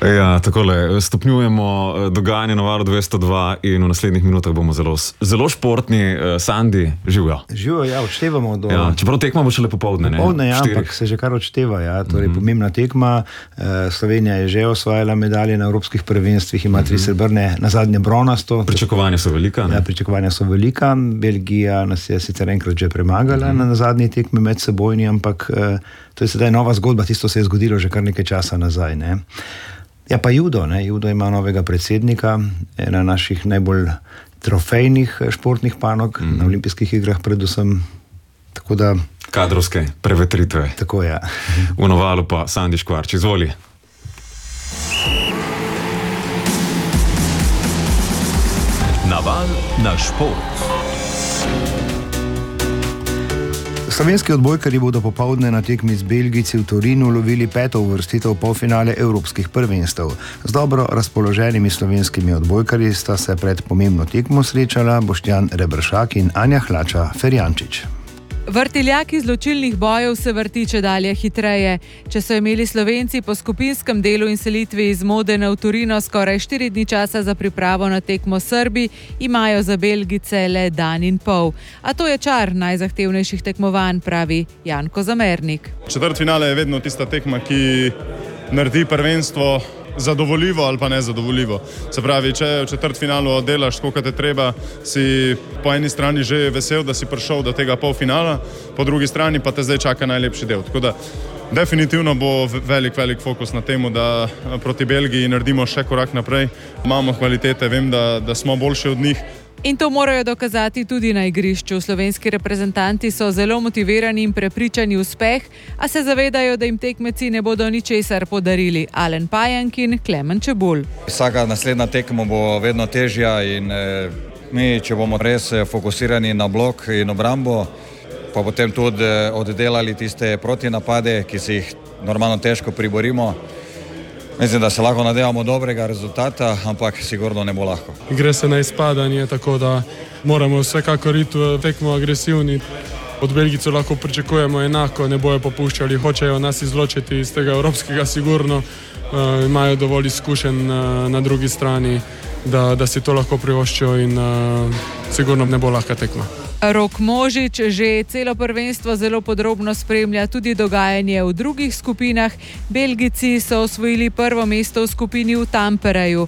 Ja, takole, stopnjujemo dogajanje na Valu 202 in v naslednjih minutah bomo zelo športni. Sandi, živijo. Živijo, ja, odštevamo do... Ja, čeprav tekma bo šele popoldne, ne? Popoldne, ja, ampak se že kar odšteva, ja. Torej, pomembna tekma. Slovenija je že osvajala medalje na evropskih prvenstvih, ima 3 srebrne, na zadnje bronasto. Pričakovanja so velika, ne? Ja, pričakovanja so velika. Belgija nas je sicer enkrat že premagala na zadnji tekmi med sebojni, ampak to je sedaj nova zgodba, tisto se je zgodilo že kar nekaj časa nazaj, ne. Ja, pa judo, ne. Judo ima novega predsednika, ena naših najbolj trofejnih športnih panog, na olimpijskih igrah predvsem, tako da... Kadrovske prevetritve. Tako, ja. V Novalu pa Sandi Škvarč, izvoli. Naval na šport. Slovenski odbojkarji bodo popoldne na tekmi z Belgijci v Torinu lovili 5. uvrstitev polfinale evropskih prvenstev. Z dobro razpoloženimi slovenskimi odbojkarji sta se pred pomembno tekmo srečala Boštjan Rebršak in Anja Hlača-Ferjančič. Vrtiljak izločilnih bojev se vrti čedalje hitreje. Če so imeli Slovenci po skupinskem delu in selitvi iz Modene v Torino skoraj 4 dni časa za pripravo na tekmo Srbi, imajo za Belgijce le dan in pol. A to je čar najzahtevnejših tekmovanj, pravi Janko Zamernik. Četrtfinale je vedno tista tekma, ki naredi prvenstvo zadovoljivo ali pa nezadovoljivo. Se pravi, če v četrtfinalu oddelaš, koliko te treba, si po eni strani že vesel, da si prišel do tega polfinala, po drugi strani pa te zdaj čaka najlepši del. Tako da definitivno bo velik fokus na temu, da proti Belgiji naredimo še korak naprej. Imamo kvalitete, vem, da smo boljši od njih. In to morajo dokazati tudi na igrišču. Slovenski reprezentanti so zelo motivirani in prepričani v uspeh, a se zavedajo, da jim tekmeci ne bodo ničesar podarili. Alen Pajank in Klemen Čebulj. Vsaka naslednja tekma bo vedno težja in mi, če bomo res fokusirani na blok in obrambo, pa potem tudi oddelali tiste protinapade, ki si jih normalno težko priborimo. Mislim, da se lahko nadejamo dobrega rezultata, ampak sigurno ne bo lahko. Gre se na izpadanje, tako da moramo vsekakor iti v tekmo agresivni. Od Belgijcev lahko pričakujemo enako, ne bojo popuščali, hočejo nas izločiti iz tega evropskega sigurno, imajo dovolj izkušenj na drugi strani, da si to lahko privoščijo in sigurno ne bo lahka tekma. Rok Možič že celo prvenstvo zelo podrobno spremlja tudi dogajanje v drugih skupinah. Belgijci so osvojili prvo mesto v skupini v Tampereju.